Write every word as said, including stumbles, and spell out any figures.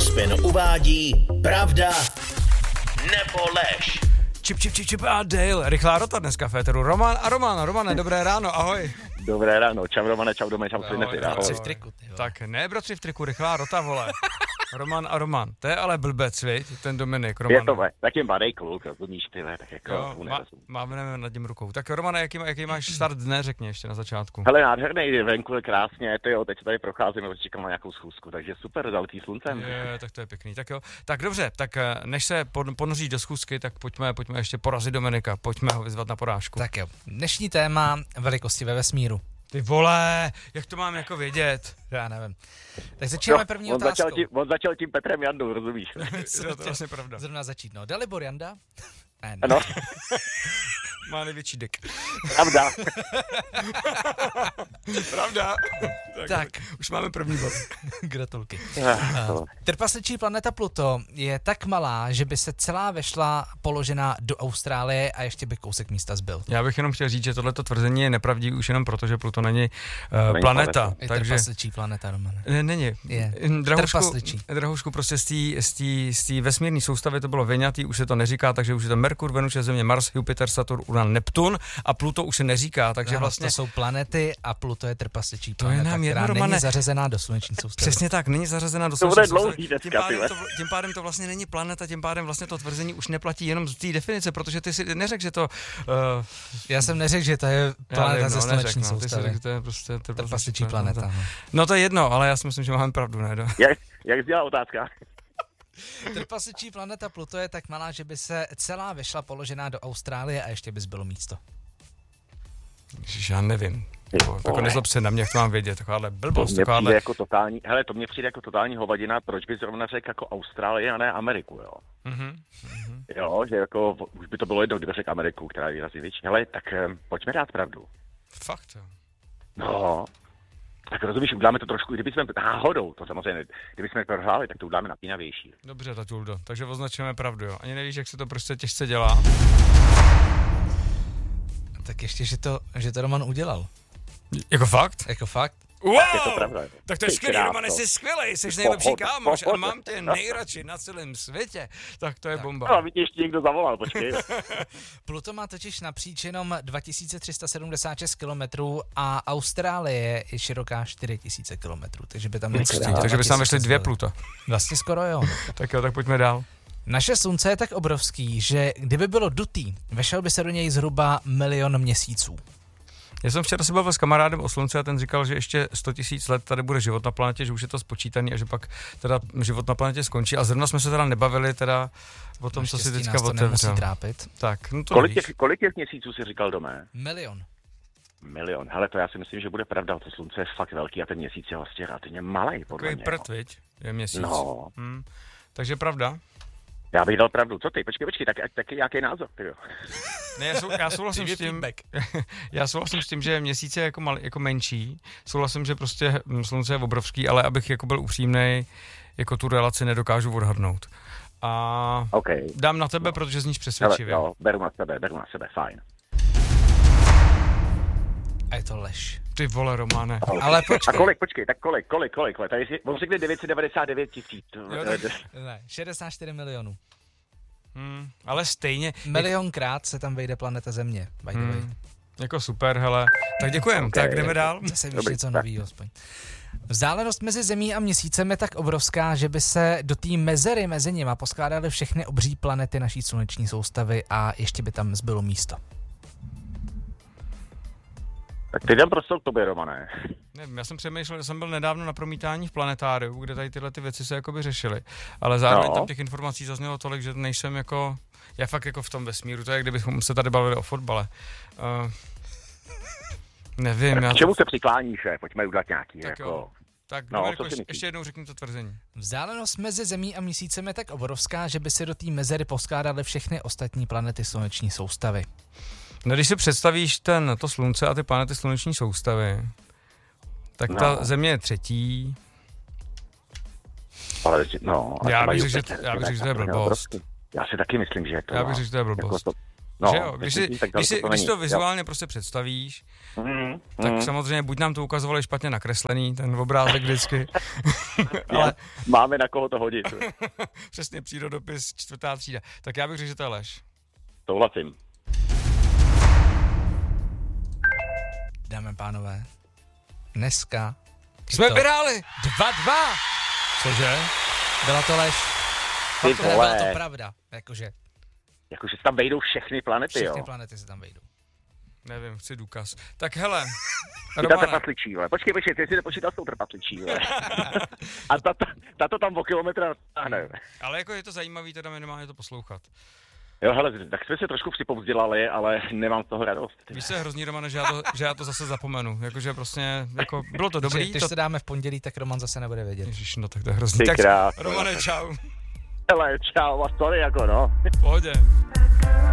Radiospin uvádí pravda nebo lež. Čip, čip, čip, čip a Dale. Rychlá rota dneska v éteru. Roman a Roman. Romane, dobré ráno, ahoj. Dobré ráno, čau Romane, čau Dome, čau Slineři, ahoj. Bratři v triku, ty Tak ne, bratři v triku, rychlá rota, vole. Roman a Roman, to je ale blbec, viď? Ten Dominik, Roman. Je to ve, tak je mladý kluk, rozumíš ty, tak jako Jo, má, máme nad tím rukou. Tak Romane, jaký, jaký máš start dne, řekni ještě na začátku. Hele, nádherný, venku je krásně, ty jo, teď se tady procházíme, čekám na nějakou schůzku, takže super, zalitý sluncem. Je, tak to je pěkný, tak jo. Tak dobře, tak než se ponoříš do schůzky, tak pojďme, pojďme ještě porazit Dominika, pojďme ho vyzvat na porážku. Tak jo, dnešní téma velikosti ve vesmíru. Ty vole, jak to mám jako vědět? Já nevím. Tak začínáme první on otázkou. Začal tím, on začal tím Petrem Jandou, rozumíš? Je to vlastně pravda. Zrovna začít, no. Dalibor Janda? Ne, ne. Ano. Má největší dek. Pravda. Pravda. Tak, Tak. Už máme první bod. Gratulky. Ah, Uh, trpasličí planeta Pluto je tak malá, že by se celá vešla položená do Austrálie a ještě by kousek místa zbyl. Já bych jenom chtěl říct, že tohleto tvrzení je nepravdivé už jenom proto, že Pluto není uh, Není planeta. planeta. Je Takže trpasličí planeta, Romane. Ne, není. Je. Drahoušku, Trpasličí. Drahoušku, prostě z té z té- z té vesmírné soustavy to bylo vyňatý, už se to neříká, takže už je to Merkur, Venus, Země, Mars, Jupiter, Saturn, Uran, Neptun a Pluto už se neříká, takže Ano, vlastně to jsou planety a Pluto je trpasličí To je planeta, nám jedno, která Romane. není zařazená do sluneční soustavy. přesně tak, není zařazena do To bude soustavy. dlouhý dneska, tím, pádem ty to, tím pádem to vlastně není planeta, tím pádem vlastně to tvrzení už neplatí jenom z té definice, protože ty si neřekl, že to... Uh, Já jsem neřekl, že to je planeta ze sluneční no, ty si soustavy. řekl, to je prostě Trpasličí planeta. no. No to je jedno, ale já si myslím, že máme pravdu, ne? Jak, jak zdělá otázka? Trpasličí planeta Pluto je tak malá, že by se celá vešla položená do Austrálie a ještě by zbylo místo. Ježiš, já nevím. Jako, jako vole. nezlob se na mě, jak to mám vědět, takováhle To blbost, mně přijde takováhle... jako totální, hele, to mně přijde jako totální hovadina, proč by zrovna řekl jako Austrálii a ne Ameriku, jo? Mhm. Jo, že jako, už by to bylo jedno, kdyby řekl Ameriku, která je výrazně větší. Hele, tak um, pojďme dát pravdu. Fakt, jo. No, tak rozumíš, uděláme to trošku, kdybychom náhodou, to samozřejmě, kdybychom prohráli, tak to uděláme napínavější. Dobře, Tatuldo, takže označujeme pravdu, jo. Ani nevíš, jak se to prostě těžce dělá. Tak ještě, že to, že to Roman udělal. Jako fakt? Jako fakt? Wow! Je to pravda. Tak to je Ty skvělý, kráso. Romane, jsi skvělej, jsi nejlepší Pohoda, kámoš a pohoda. mám tě nejradši na celém světě. Tak to je No, bomba. aby ti ještě někdo zavolal, počkej. Pluto má totiž napříč jenom dva tisíce tři sta sedmdesát šest kilometrů a Austrálie je široká čtyři tisíce kilometrů, takže by tam Hustý, takže by se tam vešly dvě Pluta. Vlastně skoro jo. Tak jo, tak pojďme dál. Naše slunce je tak obrovský, že kdyby bylo dutý, vešel by se do něj zhruba milion měsíců. Já jsem včera se bavil s kamarádem o slunci a ten říkal, že ještě sto tisíc let tady bude život na planetě, že už je to spočítaný a že pak teda život na planetě skončí. A zrovna jsme se teda nebavili teda o tom, co si Naštěstí teďka nás to nemusí otevřel. trápit. Tak, no to Kolik víš. těch, kolik těch měsíců si říkal Domé? Milion. Milion. Hele, to já si myslím, že bude pravda. To slunce je fakt velký a ten měsíc je vlastně relativně malej, podle Takový mě. prd, viď? Je měsíc. No. Hmm. Takže pravda. Já bych dal pravdu. Co ty? Počkej, počkej, tak, tak nějaký názor, ty jo. Ne, já, sou, já souhlasím s tím, já souhlasím s tím, že měsíc je jako, mal, jako menší. Souhlasím, že prostě hm, slunce je obrovský, ale abych jako byl upřímnej, jako tu relaci nedokážu odhadnout. A Okay. dám na tebe, protože zníš Hele, přesvědčivě. jo, beru na sebe, beru na sebe, fajn. A je to lež. Ty vole, Romane. Okay. Ale A počkej. kolik, počkej, tak kolik, kolik, kolik let? Tady si, on řekne devět set devadesát devět tisíc. Jo, tak- Ne, šedesát čtyři milionů. Hmm, ale stejně, Milionkrát se tam vejde planeta Země, by the way. hmm, jako super, hele. Tak děkujem, Okay. tak jdeme dál. Zase víš Dobrý, něco tak. novýho aspoň. Vzdálenost mezi Zemí a Měsícem je tak obrovská, že by se do té mezery mezi nimi poskládaly všechny obří planety naší sluneční soustavy a ještě by tam zbylo místo. Tak ty jdem prostě k tobě, Romané. Nevím, já jsem přemýšlel, že jsem byl nedávno na promítání v planetáriu, kde tady tyhle ty věci se jakoby řešily, ale zároveň No. tam těch informací zaznělo tolik, že nejsem jako, já fakt jako v tom vesmíru, to je, kdybychom se tady bavili o fotbale. Uh, nevím, já K čemu se přikláníš, že? Pojďme udělat nějaký, Tak jako... jo. Tak No, Dominiku, co si ještě, myslíš? ještě jednou řekni to tvrzení. Vzdálenost mezi Zemí a Měsícem je tak obrovská, že by se do té mezery poskládaly všechny ostatní planety sluneční soustavy. No, když si představíš ten, to slunce a ty planety sluneční soustavy, tak No. ta Země je třetí. Ale, no, ale Já to mají bych řekl, úplně že- já bych řekl, že to je úplně blbost. obrovský. Já si taky myslím, že je to... Já no, bych řekl, že to je blbost. Jako to, No, že jo? Když, si, tak když, si, to když není. to vizuálně jo. prostě představíš, mm, tak mm. samozřejmě buď nám to ukazovali špatně nakreslený, ten obrázek vždycky, ale... Máme na koho to hodit. Přesně, přírodopis, čtvrtá třída. Tak já bych řekl, že to je lež. Souhlasím. Dáme pánové, dneska... Jsme to vyhráli! dva dva! Cože? Byla to lež. Ty Fakt to vole. nebyla to pravda. Jakože Jakože se tam vejdou všechny planety, všechny jo. planety se tam vejdou. Nevím, chci důkaz. Tak hele, Ta Romane, trpasličí, vole. Počkej, počkej, ty jsi nepočítal s tou trpasličí, vole. A ta, ta, ta to tam o kilometr natáhne. ale jako je to zajímavý teda minimálně to poslouchat. Jo, hele, tak jsme se trošku připovzdělali, ale nemám z toho radost. Víš, co je hrozný, Romane, že já to, že já to zase zapomenu. Jakože prostě, jako, bylo to dobrý. Že, když to... se dáme v pondělí, tak Roman zase nebude vědět. Ježiš, no tak to je hrozný. Ty Tak, krás, Romane, čau. Hele, čau, a sorry, jako no. V pohodě.